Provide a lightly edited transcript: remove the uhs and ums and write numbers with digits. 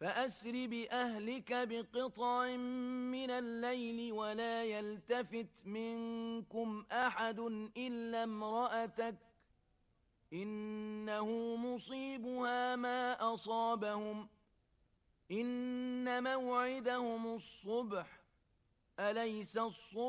فأسر بأهلك بقطع من الليل ولا يلتفت منكم أحد إلا امرأتك إنه مصيبها ما أصابهم إن موعدهم الصبح أليس الصبح